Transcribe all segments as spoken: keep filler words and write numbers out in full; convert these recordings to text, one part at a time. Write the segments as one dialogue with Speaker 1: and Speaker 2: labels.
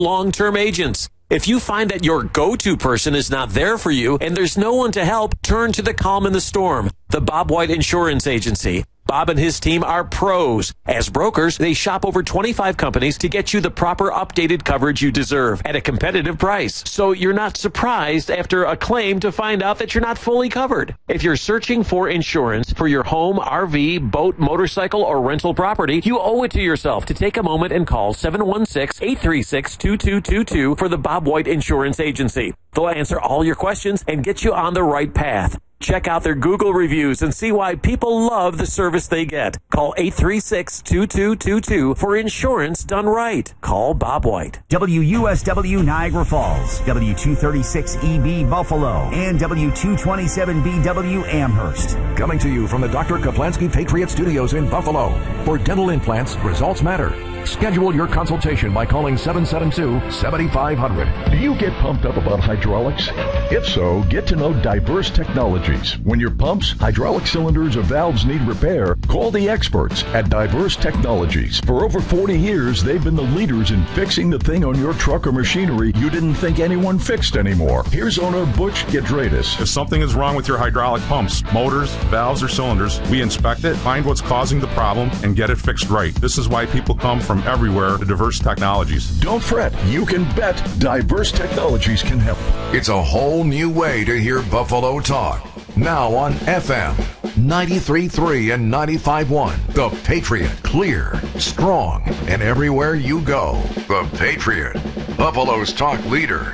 Speaker 1: long-term agents. If you find that your go-to person is not there for you and there's no one to help, turn to the calm in the storm, the Bob White Insurance Agency. Bob and his team are pros. As brokers, they shop over twenty-five companies to get you the proper updated coverage you deserve at a competitive price. So you're not surprised after a claim to find out that you're not fully covered. If you're searching for insurance for your home, R V, boat, motorcycle, or rental property, you owe it to yourself to take a moment and call seven one six, eight three six, two two two two for the Bob White Insurance Agency. They'll answer all your questions and get you on the right path. Check out their Google reviews and see why people love the service they get. Call eight three six, two two two two for insurance done right. Call Bob White.
Speaker 2: W U S W Niagara Falls, W two thirty-six E B Buffalo, and W two twenty-seven B W Amherst.
Speaker 3: Coming to you from the Doctor Kaplansky Patriot Studios in Buffalo. For dental implants, results matter. Schedule your consultation by calling seven seven two, seven five zero zero.
Speaker 4: Do you get pumped up about hydraulics? If so, get to know Diverse Technologies. When your pumps, hydraulic cylinders, or valves need repair, call the experts at Diverse Technologies. For over forty years, they've been the leaders in fixing the thing on your truck or machinery you didn't think anyone fixed anymore. Here's owner Butch Gidradis.
Speaker 5: If something is wrong with your hydraulic pumps, motors, valves, or cylinders, we inspect it, find what's causing the problem, and get it fixed right. This is why people come from from everywhere to Diverse Technologies.
Speaker 4: Don't fret. You can bet Diverse Technologies can help.
Speaker 3: It's a whole new way to hear Buffalo talk. Now on F M ninety-three point three and ninety-five point one. The Patriot. Clear, strong, and everywhere you go. The Patriot. Buffalo's talk leader.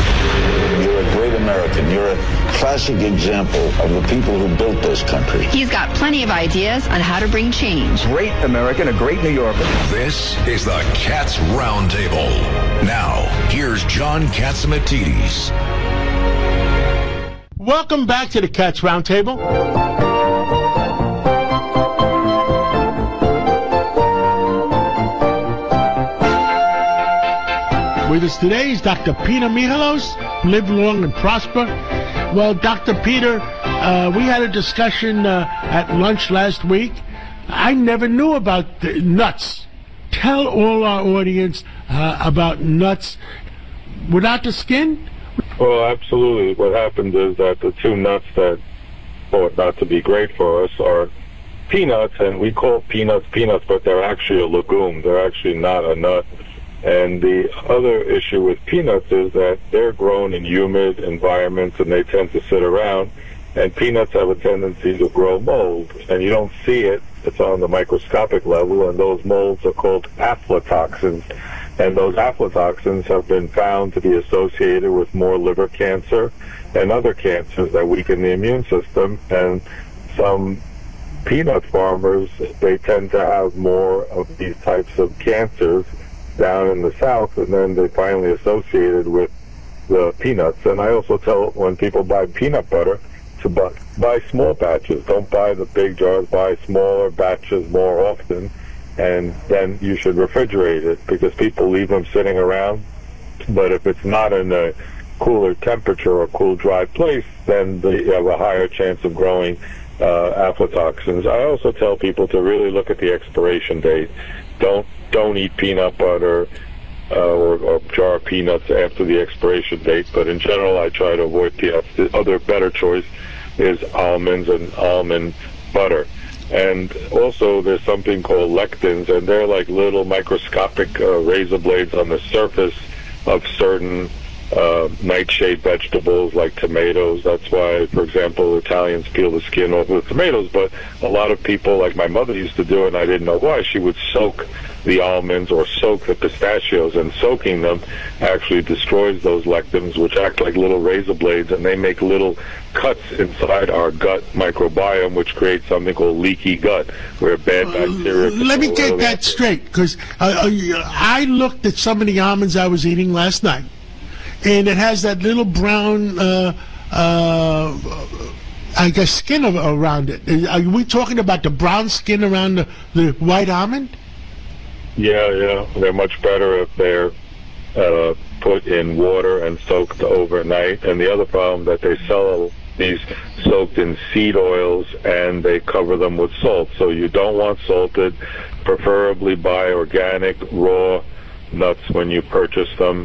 Speaker 6: You're a great American. You're a classic example of the people who built this country.
Speaker 7: He's got plenty of ideas on how to bring change.
Speaker 8: Great American, a great New Yorker.
Speaker 3: This is the Cats Roundtable. Now, here's John Catsimatidis.
Speaker 9: Welcome back to the Cats Roundtable. With us today is Doctor Peter Michalos. Live long and prosper. Well, Doctor Peter, uh, we had a discussion uh, at lunch last week. I never knew about the nuts. Tell all our audience uh, about nuts without the skin.
Speaker 10: Well, absolutely. What happens is that the two nuts that ought not to be great for us are peanuts, and we call peanuts peanuts, but they're actually a legume. They're actually not a nut. And the other issue with peanuts is that they're grown in humid environments and they tend to sit around, and peanuts have a tendency to grow mold, and you don't see it. It's on the microscopic level, and those molds are called aflatoxins. And those aflatoxins have been found to be associated with more liver cancer and other cancers that weaken the immune system. And some peanut farmers, they tend to have more of these types of cancers down in the South, and then they finally associated with the peanuts. And I also tell when people buy peanut butter to buy, buy small batches. Don't buy the big jars, buy smaller batches more often, and then you should refrigerate it, because people leave them sitting around. But if it's not in a cooler temperature or cool, dry place, then they have a higher chance of growing uh, aflatoxins. I also tell people to really look at the expiration date. Don't don't eat peanut butter uh, or, or jar of peanuts after the expiration date. But in general, I try to avoid peanuts. The other better choice is almonds and almond butter. And also, there's something called lectins, and they're like little microscopic uh, razor blades on the surface of certain uh, nightshade vegetables like tomatoes. That's why, for example, Italians peel the skin off of the tomatoes, but a lot of people, like my mother used to do, and I didn't know why, she would soak the almonds or soak the pistachios, and soaking them actually destroys those lectins, which act like little razor blades, and they make little cuts inside our gut microbiome, which creates something called leaky gut, where bad bacteria...
Speaker 9: Uh, let me get that straight, because uh, I looked at some of the almonds I was eating last night, and it has that little brown, uh, uh, I guess, skin around it. Are we talking about the brown skin around the, the white almond?
Speaker 10: Yeah, yeah. They're much better if they're uh, put in water and soaked overnight. And the other problem that they sell these soaked in seed oils, and they cover them with salt. So you don't want salted. Preferably buy organic, raw nuts when you purchase them.